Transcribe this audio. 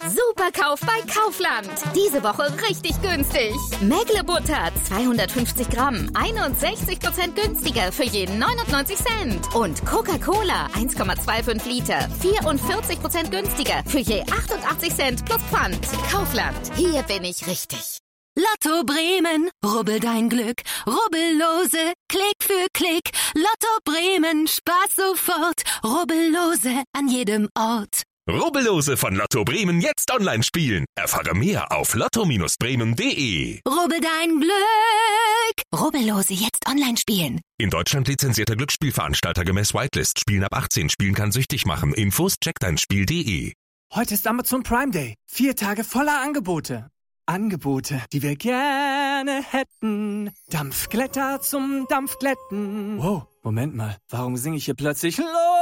Superkauf bei Kaufland. Diese Woche richtig günstig. Mägle-Butter 250 Gramm, 61% günstiger für jeden 99 Cent. Und Coca-Cola 1,25 Liter, 44% günstiger für je 88 Cent plus Pfand. Kaufland, hier bin ich richtig. Lotto Bremen, rubbel dein Glück, rubbellose, Klick für Klick. Lotto Bremen, Spaß sofort, rubbellose an jedem Ort. Rubbellose von Lotto Bremen jetzt online spielen. Erfahre mehr auf lotto-bremen.de. Rubbel dein Glück, rubbellose jetzt online spielen. In Deutschland lizenzierter Glücksspielveranstalter gemäß Whitelist. Spielen ab 18. Spielen kann süchtig machen. Infos checkdeinspiel.de. Heute ist Amazon Prime Day. 4 Tage voller Angebote. Angebote, die wir gerne hätten. Dampfglätter zum Dampfglätten. Wow, Moment mal. Warum singe ich hier plötzlich